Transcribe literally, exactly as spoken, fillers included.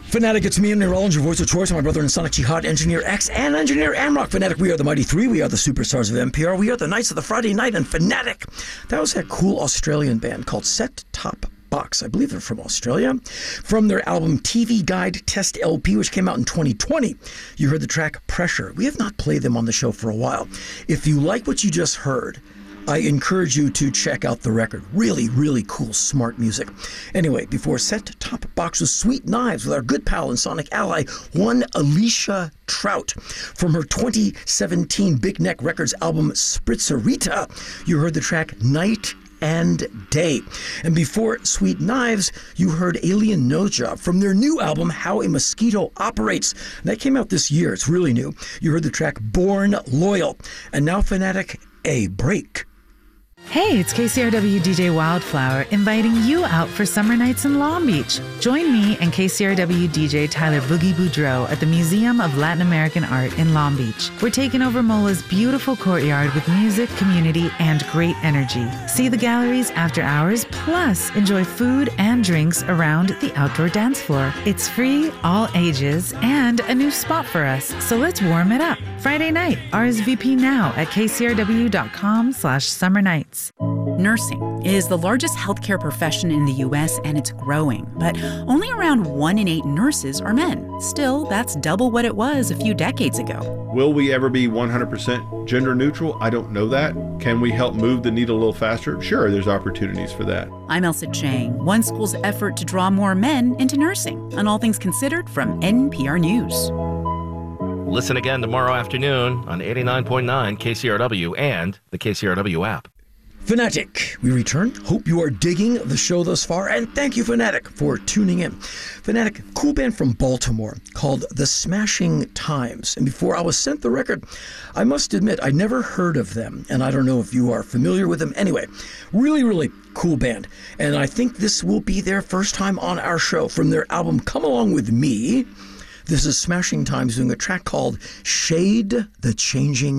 Fanatic, it's me, Amir Rollins, your voice of choice, my brother and Sonic Jihad, Engineer X, and Engineer Amrock. Fanatic, we are the Mighty Three, we are the superstars of N P R, we are the Knights of the Friday Night, and Fanatic, that was that cool Australian band called Set Top Box. I believe they're from Australia. From their album T V Guide Test L P, which came out in twenty twenty, you heard the track Pressure. We have not played them on the show for a while. If you like what you just heard, I encourage you to check out the record. Really, really cool, smart music. Anyway, before Set Top Box was Sweet Knives with our good pal and Sonic ally, one Alicia Trout. From her twenty seventeen Big Neck Records album Spritzerita, you heard the track Night and Day. And before Sweet Knives, you heard Alien Nose Job from their new album, How a Mosquito Operates. And that came out this year. It's really new. You heard the track Born Loyal. And now, Fanatic, a break. Hey, it's K C R W D J Wildflower inviting you out for summer nights in Long Beach. Join me and K C R W D J Tyler Boogie Boudreau at the Museum of Latin American Art in Long Beach. We're taking over MOLA's beautiful courtyard with music, community, and great energy. See the galleries after hours, plus enjoy food and drinks around the outdoor dance floor. It's free, all ages, and a new spot for us, so let's warm it up. Friday night, R S V P now at k c r w dot com slash summer nights. Nursing is the largest healthcare profession in the U S and it's growing, but only around one in eight nurses are men. Still, that's double what it was a few decades ago. Will we ever be one hundred percent gender neutral? I don't know that. Can we help move the needle a little faster? Sure, there's opportunities for that. I'm Elsa Chang, one school's effort to draw more men into nursing. On All Things Considered from N P R News. Listen again tomorrow afternoon on eighty-nine point nine K C R W and the K C R W app. Fanatic, we return. Hope you are digging the show thus far, and thank you, Fanatic, for tuning in. Fanatic, cool band from Baltimore called The Smashing Times. And before I was sent the record, I must admit I never heard of them, and I don't know if you are familiar with them. Anyway, really, really cool band, and I think this will be their first time on our show. From their album Come Along With Me, this is Smashing Times doing a track called Shade the Changing